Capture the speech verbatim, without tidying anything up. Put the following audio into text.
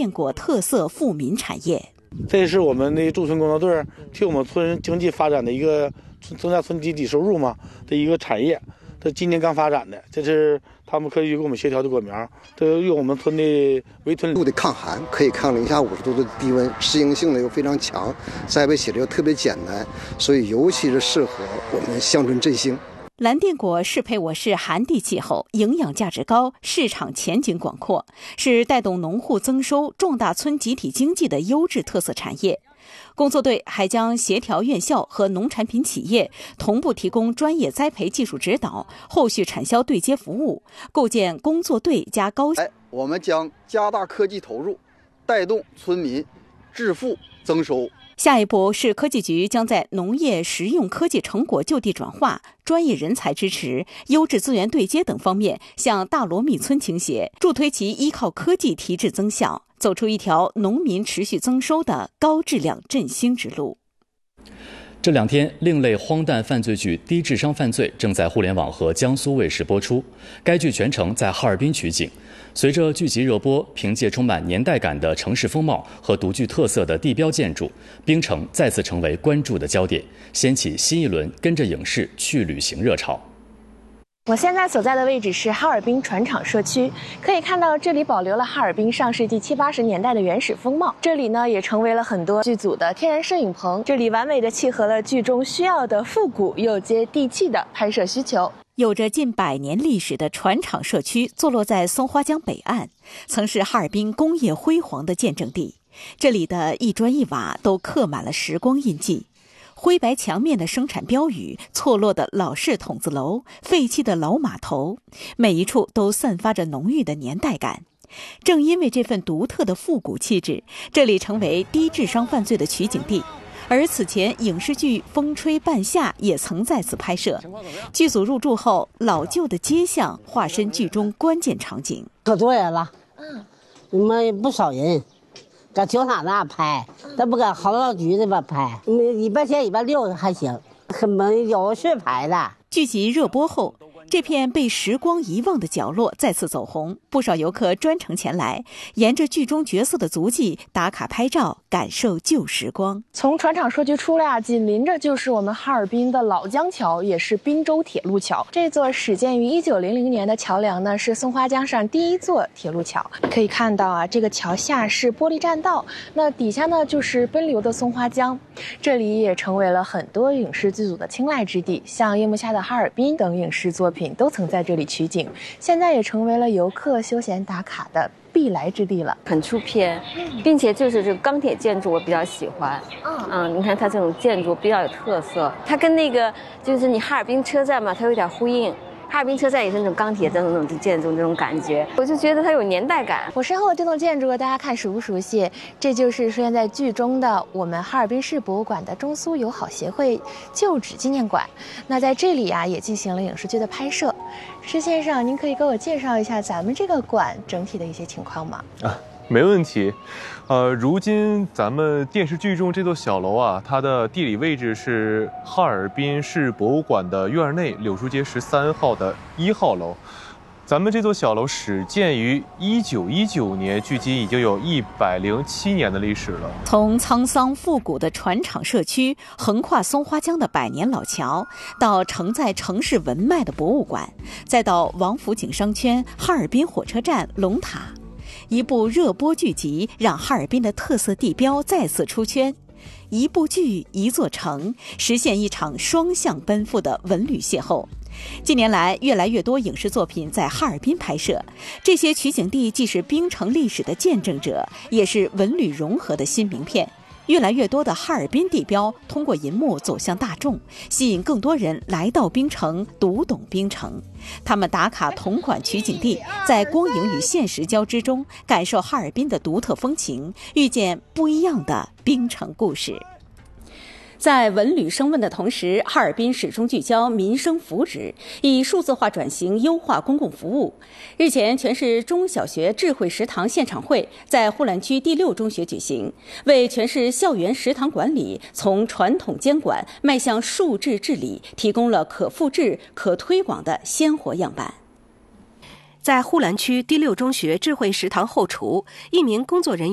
电果特色富民产业。 这是我们的驻村工作队替我们村经济发展的一个增加村集体收入嘛的一个产业。这今年刚发展的，这是他们科技局给我们协调的果苗，这用我们村的围村度的抗寒，可以抗零下五十度的低温，适应性呢又非常强，栽培起来又特别简单，所以尤其是适合我们乡村振兴。 蓝靛果适配我市寒地气候，营养价值高，市场前景广阔，是带动农户增收、壮大村集体经济的优质特色产业。工作队还将协调院校和农产品企业同步提供专业栽培技术指导，后续产销对接服务，构建工作队加高。 哎，我们将加大科技投入，带动村民致富增收。 下一步是科技局将在农业实用科技成果就地转化、专业人才支持、优质资源对接等方面向大罗密村倾斜，助推其依靠科技提质增效，走出一条农民持续增收的高质量振兴之路。 这两天，另类荒诞犯罪剧《低智商犯罪》正在互联网和江苏卫视播出。该剧全程在哈尔滨取景。随着剧集热播，凭借充满年代感的城市风貌和独具特色的地标建筑，冰城再次成为关注的焦点，掀起新一轮跟着影视去旅行热潮。 我现在所在的位置是哈尔滨船厂社区，可以看到这里保留了哈尔滨上世纪七八十年代的原始风貌。这里呢也成为了很多剧组的天然摄影棚，这里完美的契合了剧中需要的复古又接地气的拍摄需求。 有着近百年历史的船厂社区坐落在松花江北岸，曾是哈尔滨工业辉煌的见证地。这里的一砖一瓦都刻满了时光印记。灰白墙面的生产标语，错落的老式筒子楼，废弃的老码头，每一处都散发着浓郁的年代感。正因为这份独特的复古气质，这里成为低智商犯罪的取景地。而此前影视剧《风吹半夏》也曾在此拍摄。剧组入驻后，老旧的街巷化身剧中关键场景。 可多人了，嗯，你们不少人。搁球场那拍，他不搁航道局那边拍，礼拜天、礼拜六还行，很没有是拍的。 剧集热播后，这片被时光遗忘的角落再次走红，不少游客专程前来，沿着剧中角色的足迹打卡拍照，感受旧时光。 从船厂社区出来啊，紧邻着就是我们哈尔滨的老江桥，也是滨州铁路桥。这座始建于一九零零年的桥梁呢，是松花江上第一座铁路桥。可以看到啊，这个桥下是玻璃栈道，那底下呢就是奔流的松花江。这里也成为了很多影视剧组的青睐之地，像《夜幕下的哈尔滨》等影视作品都曾在这里取景，现在也成为了游客休闲打卡的必来之地了。 很出片，并且就是这个钢铁建筑我比较喜欢。嗯嗯，你看它这种建筑比较有特色，它跟那个就是你哈尔滨车站嘛，它有点呼应。哈尔滨车站也是那种钢铁的那种建筑，那种感觉，我就觉得它有年代感。 我身后的这栋建筑，大家看熟不熟悉？这就是出现在剧中的我们哈尔滨市博物馆的中苏友好协会旧址纪念馆。那在这里啊，也进行了影视剧的拍摄。施先生，您可以给我介绍一下咱们这个馆整体的一些情况吗？ 啊，没问题。呃，如今咱们电视剧中这座小楼啊，它的地理位置是哈尔滨市博物馆的院内柳树街十三号的一号楼。咱们这座小楼始建于一九一九年，距今已经有一百零七年的历史了。 从沧桑复古的船厂社区，横跨松花江的百年老桥，到承载城市文脉的博物馆，再到王府井商圈、哈尔滨火车站、龙塔。一部热播剧集让哈尔滨的特色地标再次出圈，一部剧一座城，实现一场双向奔赴的文旅邂逅。近年来，越来越多影视作品在哈尔滨拍摄，这些取景地既是冰城历史的见证者，也是文旅融合的新名片。越来越多的哈尔滨地标通过银幕走向大众，吸引更多人来到冰城，读懂冰城。他们打卡同款取景地，在光影与现实交织中，感受哈尔滨的独特风情，遇见不一样的冰城故事。在文旅升温的同时，哈尔滨始终聚焦民生福祉，以数字化转型优化公共服务。日前，全市中小学智慧食堂现场会在呼兰区第六中学举行，为全市校园食堂管理从传统监管迈向数字治理提供了可复制、可推广的鲜活样板。 在呼兰区第六中学智慧食堂后厨，一名工作人员